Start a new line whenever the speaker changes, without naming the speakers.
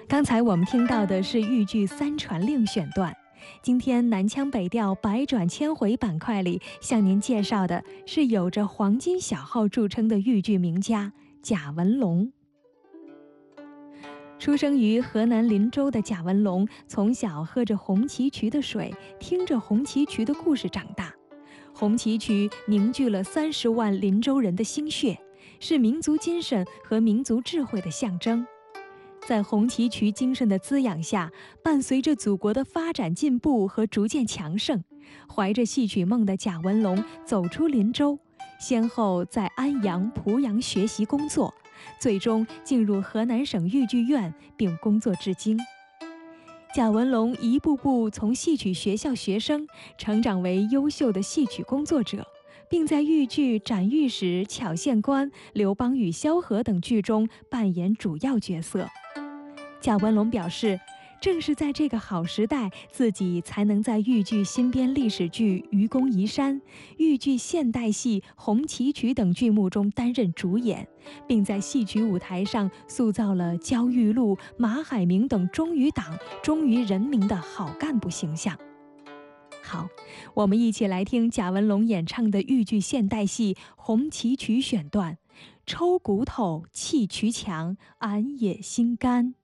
刚才我们听到的是豫剧《三传令》选段。今天南腔北调百转千回板块里，向您介绍的是有着黄金小号著称的豫剧名家贾文龙。出生于河南林州的贾文龙，从小喝着红旗渠的水，听着红旗渠的故事长大。红旗渠凝聚了30万林州人的心血，是民族精神和民族智慧的象征。在红旗渠精神的滋养下，伴随着祖国的发展进步和逐渐强盛，怀着戏曲梦的贾文龙走出林州，先后在安阳、濮阳学习工作，最终进入河南省豫剧院并工作至今。贾文龙一步步从戏曲学校学生成长为优秀的戏曲工作者，并在豫剧《斩御史》《巧县官》《刘邦与萧何》等剧中扮演主要角色。贾文龙表示，正是在这个好时代，自己才能在豫剧新编历史剧《愚公移山》、豫剧现代戏《红旗渠》等剧目中担任主演，并在戏曲舞台上塑造了焦裕禄、马海明等忠于党、忠于人民的好干部形象。好，我们一起来听贾文龙演唱的豫剧现代戏《红旗渠》选段：抽骨头，气渠强，俺也心甘。